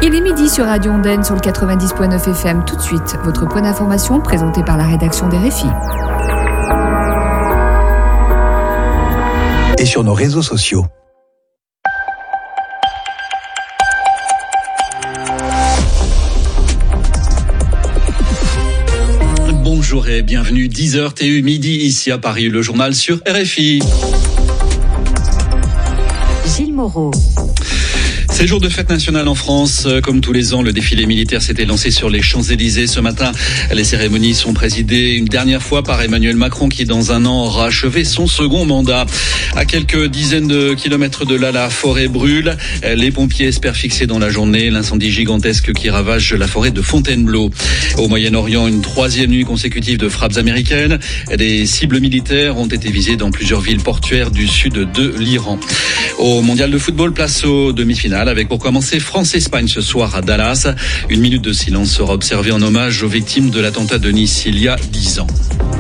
Il est midi sur Radio Ondaine sur le 90.9 FM. Tout de suite, votre point d'information présenté par la rédaction des RFI. Et sur nos réseaux sociaux. Bonjour et bienvenue, 10h TU midi ici à Paris, le journal sur RFI. Gilles Moreau. C'est jour de fête nationale en France. Comme tous les ans, le défilé militaire s'était lancé sur les Champs-Élysées. Ce matin, les cérémonies sont présidées une dernière fois par Emmanuel Macron qui, dans un an, aura achevé son second mandat. À quelques dizaines de kilomètres de là, la forêt brûle. Les pompiers espèrent fixer dans la journée l'incendie gigantesque qui ravage la forêt de Fontainebleau. Au Moyen-Orient, une troisième nuit consécutive de frappes américaines. Des cibles militaires ont été visées dans plusieurs villes portuaires du sud de l'Iran. Au mondial de football, place aux demi-finales avec pour commencer France-Espagne ce soir à Dallas. Une minute de silence sera observée en hommage aux victimes de l'attentat de Nice il y a 10 ans.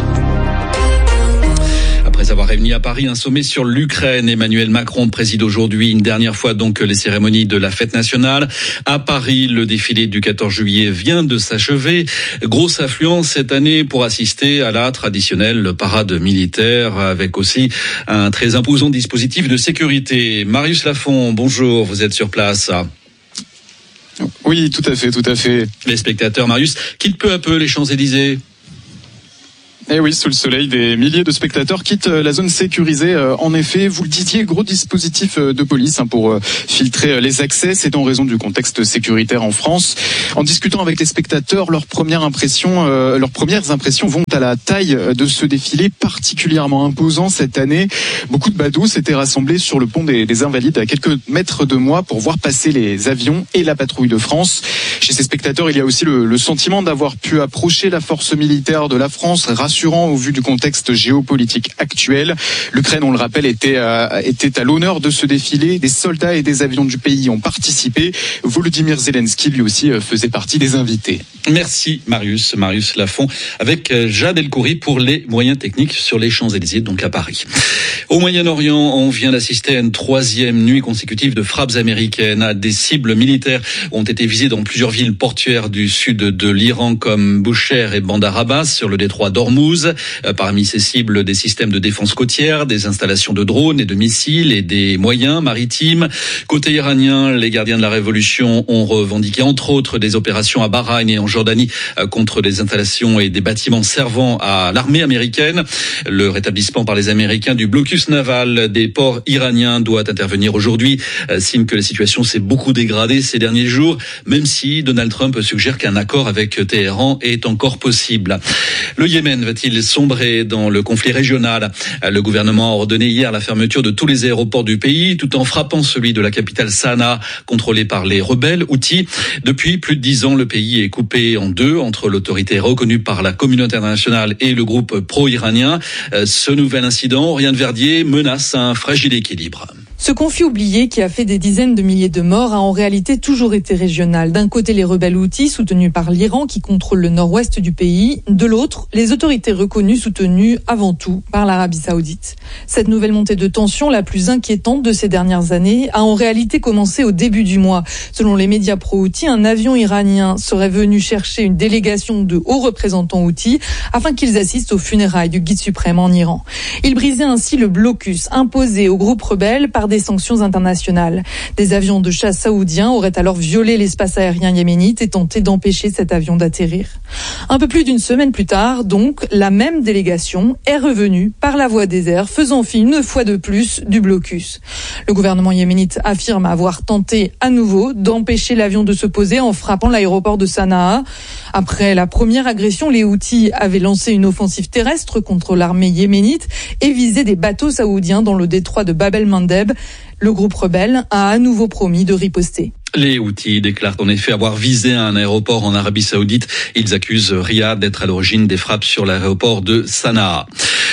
Après avoir réuni à Paris un sommet sur l'Ukraine, Emmanuel Macron préside aujourd'hui une dernière fois donc les cérémonies de la fête nationale. À Paris, le défilé du 14 juillet vient de s'achever. Grosse affluence cette année pour assister à la traditionnelle parade militaire avec aussi un très imposant dispositif de sécurité. Marius Lafont, bonjour, vous êtes sur place. Oui, tout à fait. Les spectateurs, Marius, quittent peu à peu les Champs-Élysées. Eh oui, sous le soleil, des milliers de spectateurs quittent la zone sécurisée. En effet, vous le disiez, gros dispositif de police pour filtrer les accès. C'est en raison du contexte sécuritaire en France. En discutant avec les spectateurs, leurs premières impressions vont à la taille de ce défilé particulièrement imposant cette année. Beaucoup de badauds s'étaient rassemblés sur le pont des Invalides à quelques mètres de moi pour voir passer les avions et la patrouille de France. Chez ces spectateurs, il y a aussi le sentiment d'avoir pu approcher la force militaire de la France, rassurant au vu du contexte géopolitique actuel. L'Ukraine, on le rappelle, était à l'honneur de ce défilé. Des soldats et des avions du pays ont participé. Volodymyr Zelensky, lui aussi, faisait partie des invités. Merci Marius Lafont, avec Jade Elkouri pour les moyens techniques sur les Champs-Élysées, donc à Paris. Au Moyen-Orient, on vient d'assister à une troisième nuit consécutive de frappes américaines. Des cibles militaires ont été visées dans plusieurs villes portuaires du sud de l'Iran comme Boucher et Bandar Abbas sur le détroit d'Ormuz. Parmi ces cibles, des systèmes de défense côtière, des installations de drones et de missiles et des moyens maritimes. Côté iranien, les gardiens de la révolution ont revendiqué entre autres des opérations à Bahreïn et en Jordanie contre des installations et des bâtiments servant à l'armée américaine. Le rétablissement par les Américains du blocus naval des ports iraniens doit intervenir aujourd'hui, signe que la situation s'est beaucoup dégradée ces derniers jours, même si Donald Trump suggère qu'un accord avec Téhéran est encore possible. Le Yémen va-t-il sombrer dans le conflit régional ? Le gouvernement a ordonné hier la fermeture de tous les aéroports du pays, tout en frappant celui de la capitale Sanaa, contrôlé par les rebelles Houthis. Depuis plus de 10 ans, le pays est coupé en deux entre l'autorité reconnue par la communauté internationale et le groupe pro-iranien. Ce nouvel incident, Oriane Verdier, menace un fragile équilibre. Ce conflit oublié qui a fait des dizaines de milliers de morts a en réalité toujours été régional. D'un côté, les rebelles Houthis soutenus par l'Iran qui contrôle le nord-ouest du pays. De l'autre, les autorités reconnues soutenues avant tout par l'Arabie Saoudite. Cette nouvelle montée de tension, la plus inquiétante de ces dernières années, a en réalité commencé au début du mois. Selon les médias pro-Houthis, un avion iranien serait venu chercher une délégation de hauts représentants Houthis afin qu'ils assistent aux funérailles du guide suprême en Iran. Il brisait ainsi le blocus imposé au groupe rebelle par des sanctions internationales. Des avions de chasse saoudiens auraient alors violé l'espace aérien yéménite et tenté d'empêcher cet avion d'atterrir. Un peu plus d'une semaine plus tard, donc, la même délégation est revenue par la voie des airs, faisant fi une fois de plus du blocus. Le gouvernement yéménite affirme avoir tenté à nouveau d'empêcher l'avion de se poser en frappant l'aéroport de Sanaa. Après la première agression, les Houthis avaient lancé une offensive terrestre contre l'armée yéménite et visé des bateaux saoudiens dans le détroit de Bab el-Mandeb. Le groupe rebelle a à nouveau promis de riposter. Les Houthis déclarent en effet avoir visé un aéroport en Arabie Saoudite. Ils accusent Riyad d'être à l'origine des frappes sur l'aéroport de Sanaa.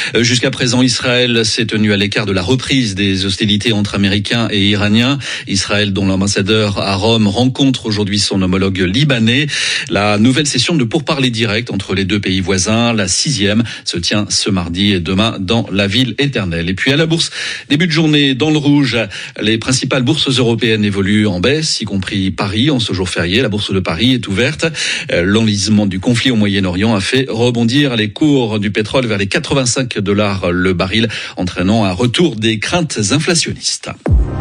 Jusqu'à présent, Israël s'est tenu à l'écart de la reprise des hostilités entre Américains et Iraniens. Israël, dont l'ambassadeur à Rome rencontre aujourd'hui son homologue libanais. La nouvelle session de pourparlers directs entre les deux pays voisins, la 6e, se tient ce mardi et demain dans la ville éternelle. Et puis à la bourse, début de journée dans le rouge, les principales bourses européennes évoluent en baisse, y compris Paris en ce jour férié. La bourse de Paris est ouverte. L'enlisement du conflit au Moyen-Orient a fait rebondir les cours du pétrole vers les $85 le baril, entraînant un retour des craintes inflationnistes.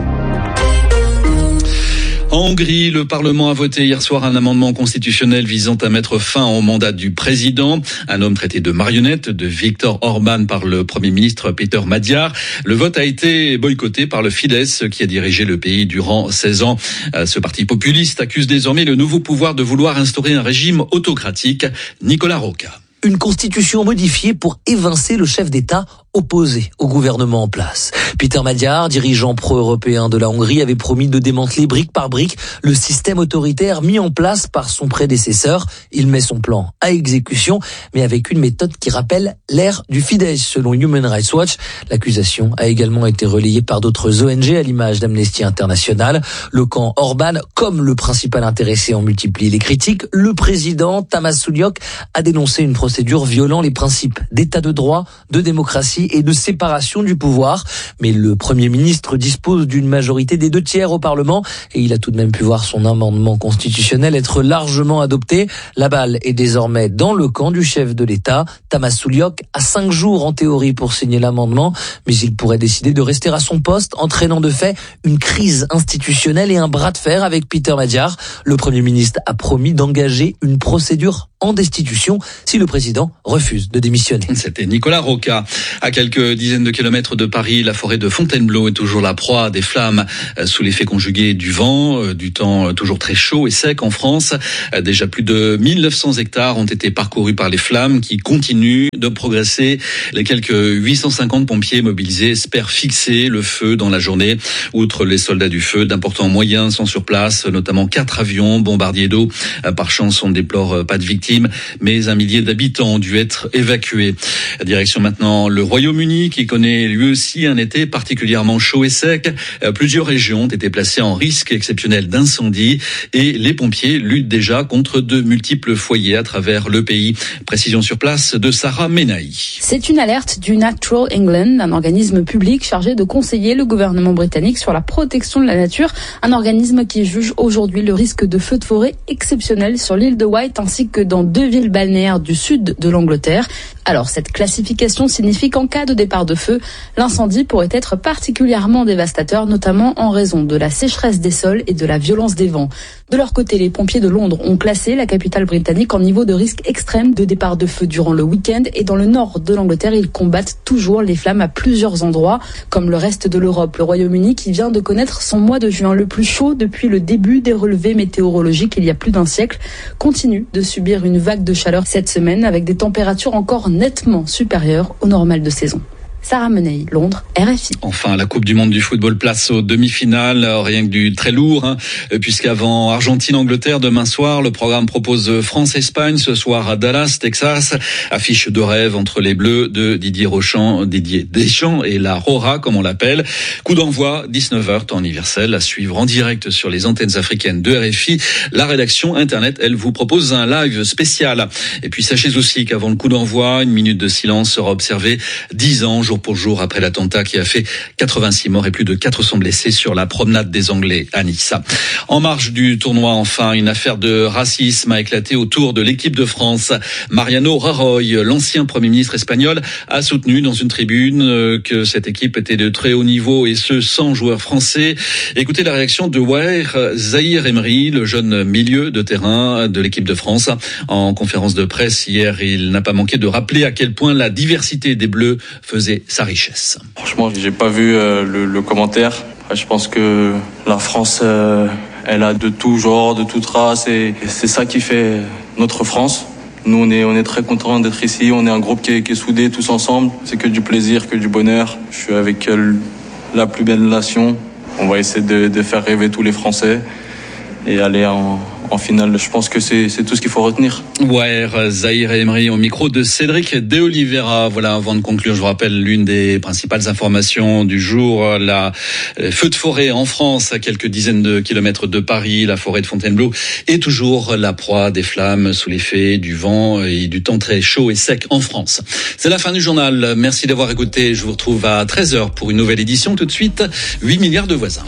En Hongrie, le Parlement a voté hier soir un amendement constitutionnel visant à mettre fin au mandat du président, un homme traité de marionnette de Viktor Orban par le Premier ministre Péter Magyar. Le vote a été boycotté par le Fidesz qui a dirigé le pays durant 16 ans. Ce parti populiste accuse désormais le nouveau pouvoir de vouloir instaurer un régime autocratique. Nicolas Roca. Une constitution modifiée pour évincer le chef d'État opposé au gouvernement en place. Péter Magyar, dirigeant pro-européen de la Hongrie, avait promis de démanteler brique par brique le système autoritaire mis en place par son prédécesseur. Il met son plan à exécution, mais avec une méthode qui rappelle l'ère du Fidesz, selon Human Rights Watch. L'accusation a également été relayée par d'autres ONG à l'image d'Amnesty International. Le camp Orban, comme le principal intéressé, en multiplie les critiques. Le président Tamás Sulyok a dénoncé une procédure violant les principes d'état de droit, de démocratie et de séparation du pouvoir. Mais le Premier ministre dispose d'une majorité des 2/3 au Parlement et il a tout de même pu voir son amendement constitutionnel être largement adopté. La balle est désormais dans le camp du chef de l'État. Tamás Sulyok a 5 jours en théorie pour signer l'amendement, mais il pourrait décider de rester à son poste, entraînant de fait une crise institutionnelle et un bras de fer avec Péter Magyar. Le Premier ministre a promis d'engager une procédure en destitution si le président refuse de démissionner. C'était Nicolas Roca. À quelques dizaines de kilomètres de Paris, la forêt de Fontainebleau est toujours la proie des flammes sous l'effet conjugué du vent, du temps toujours très chaud et sec en France. Déjà plus de 1900 hectares ont été parcourus par les flammes qui continuent de progresser. Les quelques 850 pompiers mobilisés espèrent fixer le feu dans la journée. Outre les soldats du feu, d'importants moyens sont sur place, notamment 4 avions bombardiers d'eau. Par chance, on ne déplore pas de victimes, mais un millier d'habitants ont dû être évacués. Direction maintenant le Royaume-Uni qui connaît lui aussi un été particulièrement chaud et sec. Plusieurs régions ont été placées en risque exceptionnel d'incendie et les pompiers luttent déjà contre de multiples foyers à travers le pays. Précision sur place de Sarah Menahi. C'est une alerte du Natural England, un organisme public chargé de conseiller le gouvernement britannique sur la protection de la nature. Un organisme qui juge aujourd'hui le risque de feux de forêt exceptionnel sur l'île de Wight ainsi que dans 2 villes balnéaires du sud de l'Angleterre. Alors, cette classification signifie qu'en cas de départ de feu, l'incendie pourrait être particulièrement dévastateur, notamment en raison de la sécheresse des sols et de la violence des vents. De leur côté, les pompiers de Londres ont classé la capitale britannique en niveau de risque extrême de départ de feu durant le week-end et dans le nord de l'Angleterre, ils combattent toujours les flammes à plusieurs endroits, comme le reste de l'Europe. Le Royaume-Uni qui vient de connaître son mois de juin le plus chaud depuis le début des relevés météorologiques il y a plus d'un siècle, continue de subir une vague de chaleur cette semaine avec des températures encore nettement supérieures au normal de saison. Sarah Menahi, Londres, RFI. Enfin, la Coupe du Monde du football place aux demi-finales, rien que du très lourd, puisqu'avant Argentine-Angleterre demain soir, le programme propose France-Espagne ce soir à Dallas, Texas. Affiche de rêve entre les Bleus de Didier Deschamps et la Rora, comme on l'appelle. Coup d'envoi, 19h, temps universel, à suivre en direct sur les antennes africaines de RFI. La rédaction Internet, elle, vous propose un live spécial. Et puis sachez aussi qu'avant le coup d'envoi, une minute de silence sera observée 10 ans, jour pour jour après l'attentat qui a fait 86 morts et plus de 400 blessés sur la promenade des Anglais à Nice. En marge du tournoi, enfin, une affaire de racisme a éclaté autour de l'équipe de France. Mariano Rajoy, l'ancien Premier ministre espagnol, a soutenu dans une tribune que cette équipe était de très haut niveau et ce, sans joueurs français. Écoutez la réaction de Waher Zahir Emery, le jeune milieu de terrain de l'équipe de France. En conférence de presse hier, il n'a pas manqué de rappeler à quel point la diversité des Bleus faisait sa richesse. Franchement, j'ai pas vu le commentaire. Je pense que la France, elle a de tout genre, de toute race, et c'est ça qui fait notre France. Nous, on est très contents d'être ici. On est un groupe qui est soudé tous ensemble. C'est que du plaisir, que du bonheur. Je suis avec la plus belle nation. On va essayer de faire rêver tous les Français. et aller en finale. Je pense que c'est tout ce qu'il faut retenir. Ouais, Zahir Emery au micro de Cédric De Oliveira. Voilà, avant de conclure, je vous rappelle l'une des principales informations du jour. La feu de forêt en France, à quelques dizaines de kilomètres de Paris. La forêt de Fontainebleau est toujours la proie des flammes sous l'effet du vent et du temps très chaud et sec en France. C'est la fin du journal. Merci d'avoir écouté. Je vous retrouve à 13h pour une nouvelle édition. Tout de suite, 8 milliards de voisins.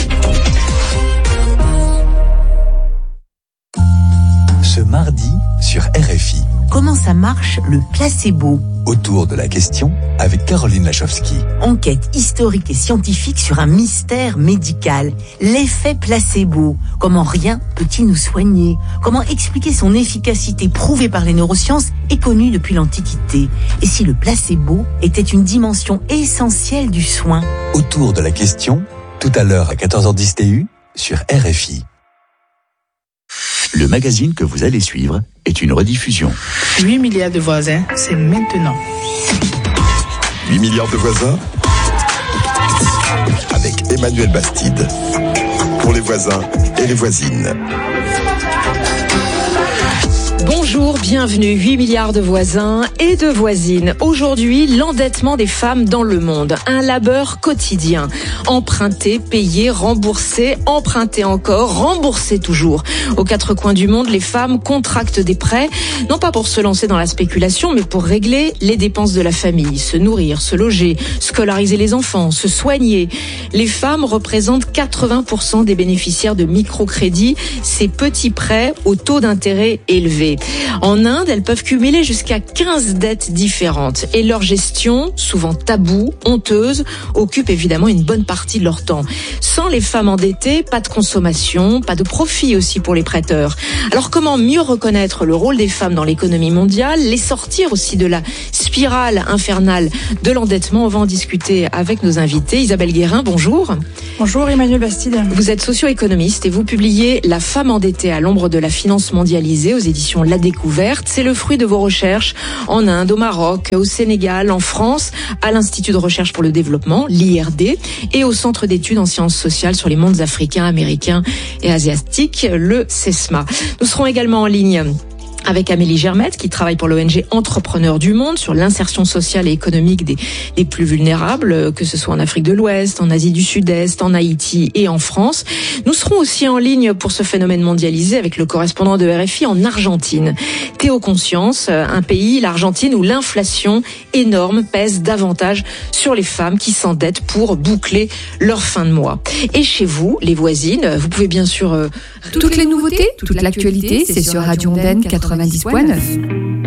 Ce mardi sur RFI. Comment ça marche le placebo ? Autour de la question avec Caroline Lachowski. Enquête historique et scientifique sur un mystère médical. L'effet placebo. Comment rien peut-il nous soigner ? Comment expliquer son efficacité prouvée par les neurosciences et connue depuis l'Antiquité ? Et si le placebo était une dimension essentielle du soin ? Autour de la question, tout à l'heure à 14h10 TU sur RFI. Le magazine que vous allez suivre est une rediffusion. 8 milliards de voisins, c'est maintenant. 8 milliards de voisins avec Emmanuel Bastide. Pour les voisins et les voisines. Bonjour, bienvenue, 8 milliards de voisins et de voisines. Aujourd'hui, l'endettement des femmes dans le monde, un labeur quotidien. Emprunter, payer, rembourser, emprunter encore, rembourser toujours. Aux quatre coins du monde, les femmes contractent des prêts, non pas pour se lancer dans la spéculation, mais pour régler les dépenses de la famille, se nourrir, se loger, scolariser les enfants, se soigner. Les femmes représentent 80% des bénéficiaires de microcrédits, ces petits prêts au taux d'intérêt élevé. En Inde, elles peuvent cumuler jusqu'à 15 dettes différentes et leur gestion, souvent taboue, honteuse, occupe évidemment une bonne partie de leur temps. Sans les femmes endettées, pas de consommation, pas de profit aussi pour les prêteurs. Alors comment mieux reconnaître le rôle des femmes dans l'économie mondiale, les sortir aussi de la spirale infernale de l'endettement? On va en discuter avec nos invités. Isabelle Guérin, bonjour. Bonjour Emmanuel Bastide. Vous êtes socio-économiste et vous publiez La femme endettée à l'ombre de la finance mondialisée aux éditions La Découverte. C'est le fruit de vos recherches en Inde, au Maroc, au Sénégal, en France, à l'Institut de recherche pour le développement, l'IRD, et au Centre d'études en sciences sociales sur les mondes africains, américains et asiatiques, le CESMA. Nous serons également en ligne avec Amélie Germette, qui travaille pour l'ONG Entrepreneurs du Monde sur l'insertion sociale et économique des plus vulnérables, que ce soit en Afrique de l'Ouest, en Asie du Sud-Est, en Haïti et en France. Nous serons aussi en ligne pour ce phénomène mondialisé avec le correspondant de RFI en Argentine. Théo Conscience, un pays, l'Argentine, où l'inflation énorme pèse davantage sur les femmes qui s'endettent pour boucler leur fin de mois. Et chez vous, les voisines, vous pouvez bien sûr... Toutes les nouveautés, toute l'actualité, c'est sur Radio Ondaine 90.9.